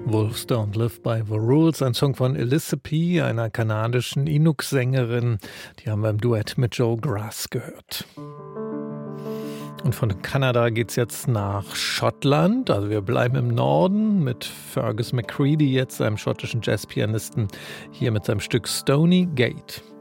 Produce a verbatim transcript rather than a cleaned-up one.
Wolves Don't Live by the Rules, ein Song von Elissa P., einer kanadischen Inuk-Sängerin. Die haben wir im Duett mit Joe Grass gehört. Und von Kanada geht's jetzt nach Schottland. Also wir bleiben im Norden mit Fergus McCready, jetzt einem schottischen Jazzpianisten, hier mit seinem Stück Stony Gate.